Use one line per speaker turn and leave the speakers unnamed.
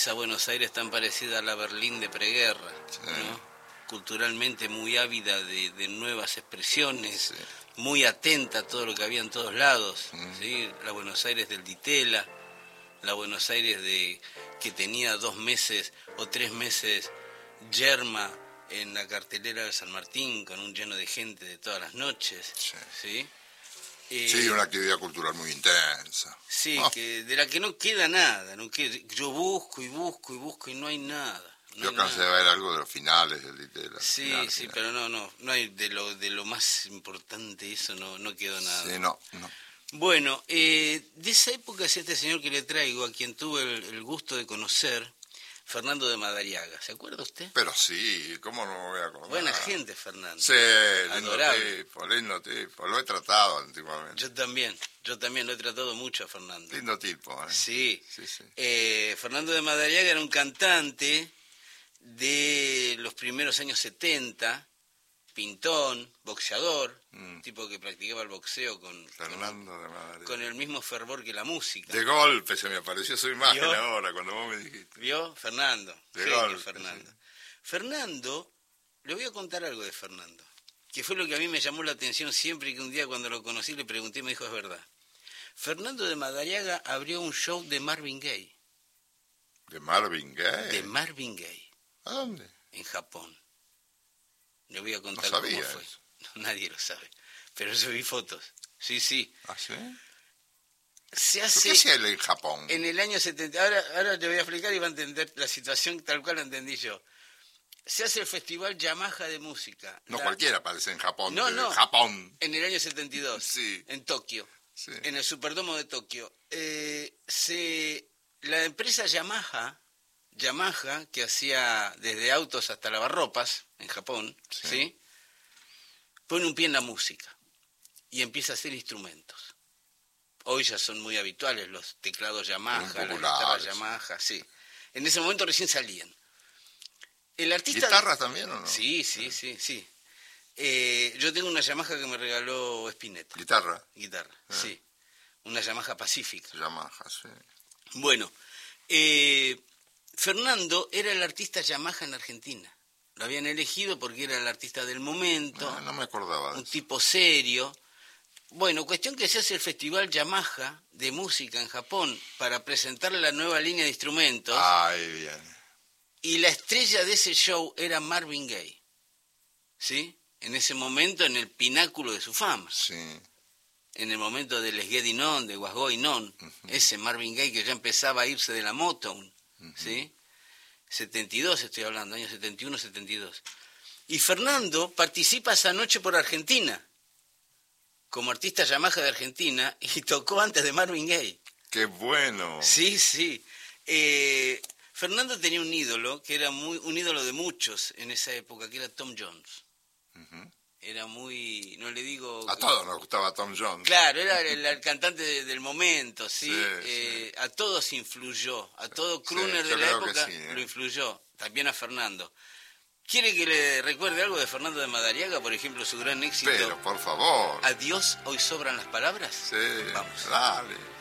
esa Buenos Aires tan parecida a la Berlín de preguerra,
Sí.
¿no? Culturalmente muy ávida de nuevas expresiones,
Sí.
muy atenta a todo lo que había en todos lados, ¿sí? La Buenos Aires del Ditela, la Buenos Aires que tenía 2 meses o 3 meses yerma en la cartelera de San Martín, con un lleno de gente de todas las noches,
Sí.
¿sí?
Sí, una actividad cultural muy intensa.
Sí,
Oh,
de la que no queda nada, yo busco y busco y busco y no hay nada. No
yo
hay
cansé
nada.
de ver algo de los finales del Ditela.
Sí,
final,
sí,
final.
pero no hay de lo más importante, eso no quedó nada.
Sí, no.
Bueno, de esa época es este señor que le traigo, a quien tuve el gusto de conocer, Fernando de Madariaga. ¿Se acuerda usted?
Pero sí, ¿cómo no me voy a acordar?
Buena gente, Fernando.
Sí,
Adorable.
lindo tipo. Lo he tratado antiguamente.
Yo también lo he tratado mucho a Fernando.
Lindo tipo, ¿eh?
Sí.
Sí, sí.
Fernando de Madariaga era un cantante de los primeros años 70, pintón, boxeador, tipo que practicaba el boxeo
Fernando de Madariaga.
con el mismo fervor que la música.
De golpe se me apareció su imagen
¿Vio?
ahora cuando vos me dijiste.
¿Vio? Fernando.
De
Genio,
golpe,
Fernando.
sí.
Fernando, le voy a contar algo de Fernando, que fue lo que a mí me llamó la atención siempre y que un día cuando lo conocí le pregunté y me dijo, es verdad. Fernando de Madariaga abrió un show de Marvin Gaye.
¿De Marvin Gaye?
De Marvin Gaye,
¿A dónde?
en Japón. Le voy a contar
No sabía
cómo fue.
eso.
Nadie lo sabe, pero yo vi fotos. Sí.
¿Ah, sí?
Se
¿Pero
hace
qué hacía él en Japón?
en el año 70. Ahora te voy a explicar y va a entender la situación tal cual la entendí yo. Se hace el Festival Yamaha de Música.
No cualquiera aparece en Japón.
No.
Japón.
En el año 72,
Sí.
en Tokio,
Sí.
en el Superdomo de Tokio. La empresa Yamaha, que hacía desde autos hasta lavarropas en Japón,
Sí.
¿sí? Pone un pie en la música y empieza a hacer instrumentos. Hoy ya son muy habituales los teclados Yamaha, las
populares,
guitarras
sí.
Yamaha, sí. En ese momento recién salían. El artista...
¿Guitarras también o no?
Sí. Yo tengo una Yamaha que me regaló Spinetta.
¿Guitarra?
Guitarra, sí. Una Yamaha Pacífica.
Yamaha, sí.
Bueno, Fernando era el artista Yamaha en Argentina. Lo habían elegido porque era el artista del momento,
No me acordaba de
un
eso.
tipo serio. Bueno, cuestión que se hace el Festival Yamaha de música en Japón para presentar la nueva línea de instrumentos.
Ay, bien.
Y la estrella de ese show era Marvin Gaye, ¿sí? En ese momento, en el pináculo de su fama.
Sí.
En el momento del Let's Get It On, de What's Going On, ese Marvin Gaye que ya empezaba a irse de la Motown, ¿sí? 72 estoy hablando, año 71, 72. Y Fernando participa esa noche por Argentina, como artista Yamaha de Argentina, y tocó antes de Marvin Gaye.
¡Qué bueno!
Sí. Fernando tenía un ídolo, que era un ídolo de muchos en esa época, que era Tom Jones. Era muy, no le digo...
A todos nos gustaba Tom Jones.
Claro, era el cantante del momento, ¿sí?
Sí.
A todos influyó, a todo crooner
Sí,
de
yo
la
creo que
época
sí,
lo influyó, también a Fernando. ¿Quiere que le recuerde algo de Fernando de Madariaga, por ejemplo, su gran éxito?
Pero, por favor.
Adiós, hoy sobran las palabras.
Sí,
Vamos.
dale.